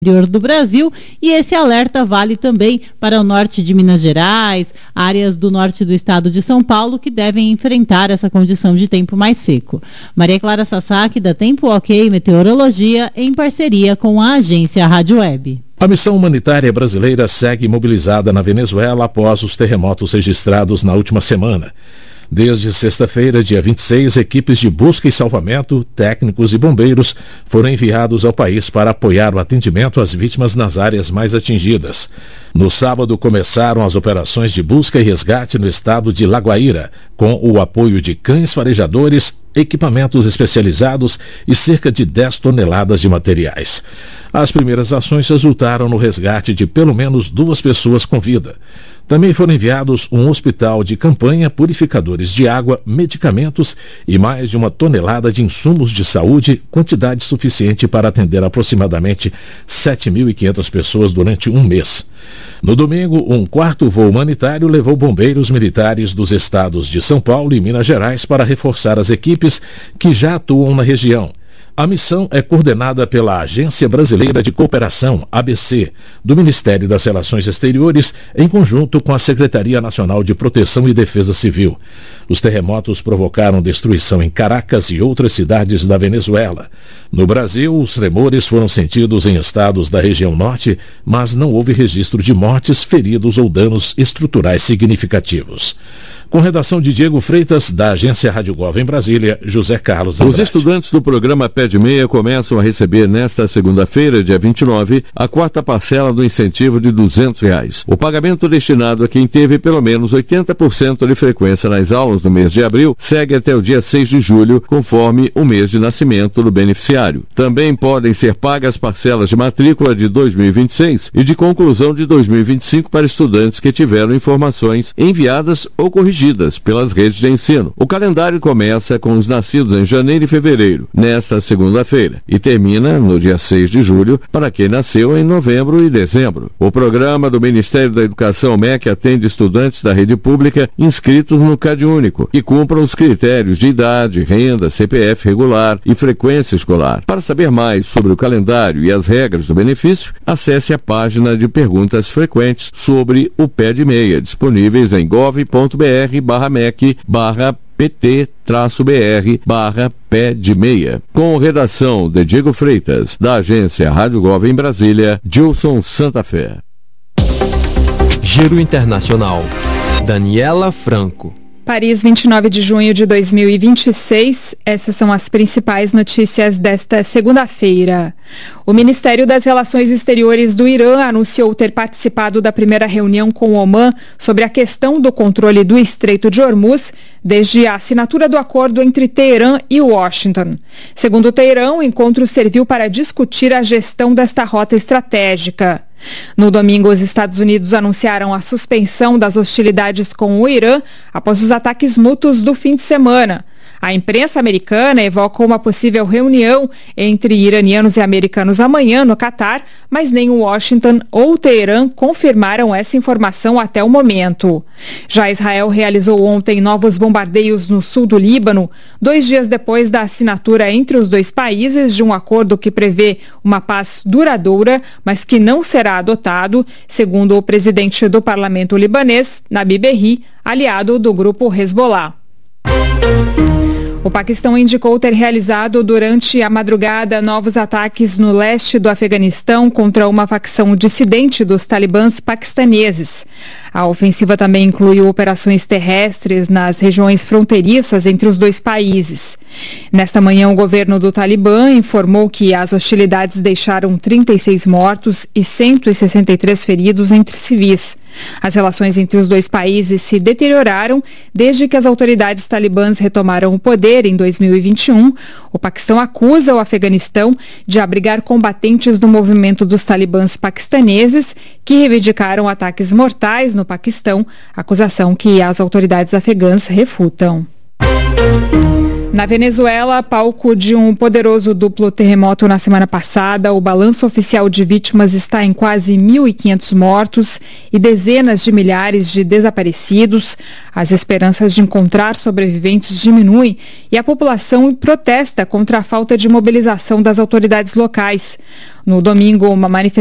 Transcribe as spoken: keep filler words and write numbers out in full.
interior do Brasil, e esse alerta vale também para o norte de Minas Gerais, áreas do norte do estado de São Paulo, que devem enfrentar essa condição de tempo mais seco. Maria Clara Sasaki, da Tempo Ok Meteorologia, em parceria com a agência Rádio Web. A missão humanitária brasileira segue mobilizada na Venezuela após os terremotos registrados na última semana. Desde sexta-feira, dia vinte e seis, equipes de busca e salvamento, técnicos e bombeiros foram enviados ao país para apoiar o atendimento às vítimas nas áreas mais atingidas. No sábado, começaram as operações de busca e resgate no estado de La Guaira, com o apoio de cães farejadores, equipamentos especializados e cerca de dez toneladas de materiais. As primeiras ações resultaram no resgate de pelo menos duas pessoas com vida. Também foram enviados um hospital de campanha, purificadores de água, medicamentos e mais de uma tonelada de insumos de saúde, quantidade suficiente para atender aproximadamente sete mil e quinhentas pessoas durante um mês. No domingo, um quarto voo humanitário levou bombeiros militares dos estados de São Paulo e Minas Gerais para reforçar as equipes que já atuam na região. A missão é coordenada pela Agência Brasileira de Cooperação, A B C, do Ministério das Relações Exteriores, em conjunto com a Secretaria Nacional de Proteção e Defesa Civil. Os terremotos provocaram destruição em Caracas e outras cidades da Venezuela. No Brasil, os tremores foram sentidos em estados da região norte, mas não houve registro de mortes, feridos ou danos estruturais significativos. Com redação de Diego Freitas, da Agência Rádio Gov em Brasília, José Carlos Andrade. Os estudantes do programa Pé de Meia começam a receber nesta segunda-feira, dia vinte e nove, a quarta parcela do incentivo de duzentos reais. O pagamento destinado a quem teve pelo menos oitenta por cento de frequência nas aulas no mês de abril segue até o dia seis de julho, conforme o mês de nascimento do beneficiário. Também podem ser pagas parcelas de matrícula de dois mil e vinte e seis e de conclusão de dois mil e vinte e cinco para estudantes que tiveram informações enviadas ou corrigidas pelas redes de ensino. O calendário começa com os nascidos em janeiro e fevereiro, nesta segunda-feira, e termina no dia seis de julho para quem nasceu em novembro e dezembro. O programa do Ministério da Educação, M E C, atende estudantes da rede pública inscritos no CadÚnico e cumpram os critérios de idade, renda, C P F regular e frequência escolar. Para saber mais sobre o calendário e as regras do benefício, acesse a página de perguntas frequentes sobre o Pé de Meia, disponíveis em gov ponto br barra mec barra pt traço br barra pé de meia. Com redação de Diego Freitas, da agência Rádio Gov em Brasília, Gilson Santa Fé. Giro Internacional. Daniela Franco. Paris, vinte e nove de junho de dois mil e vinte e seis. Essas são as principais notícias desta segunda-feira. O Ministério das Relações Exteriores do Irã anunciou ter participado da primeira reunião com Omã sobre a questão do controle do Estreito de Hormuz desde a assinatura do acordo entre Teherã e Washington. Segundo Teherã, o encontro serviu para discutir a gestão desta rota estratégica. No domingo, os Estados Unidos anunciaram a suspensão das hostilidades com o Irã após os ataques mútuos do fim de semana. A imprensa americana evoca uma possível reunião entre iranianos e americanos amanhã no Catar, mas nem Washington ou Teherã confirmaram essa informação até o momento. Já Israel realizou ontem novos bombardeios no sul do Líbano, dois dias depois da assinatura entre os dois países de um acordo que prevê uma paz duradoura, mas que não será adotado, segundo o presidente do parlamento libanês, Nabi Berri, aliado do grupo Hezbollah. O Paquistão indicou ter realizado durante a madrugada novos ataques no leste do Afeganistão contra uma facção dissidente dos talibãs paquistaneses. A ofensiva também incluiu operações terrestres nas regiões fronteiriças entre os dois países. Nesta manhã, o governo do Talibã informou que as hostilidades deixaram trinta e seis mortos e cento e sessenta e três feridos entre civis. As relações entre os dois países se deterioraram desde que as autoridades talibãs retomaram o poder em dois mil e vinte e um. O Paquistão acusa o Afeganistão de abrigar combatentes do movimento dos talibãs paquistaneses que reivindicaram ataques mortais no Paquistão, acusação que as autoridades afegãs refutam. Na Venezuela, palco de um poderoso duplo terremoto na semana passada, o balanço oficial de vítimas está em quase mil e quinhentos mortos e dezenas de milhares de desaparecidos. As esperanças de encontrar sobreviventes diminuem e a população protesta contra a falta de mobilização das autoridades locais. No domingo, uma manifestação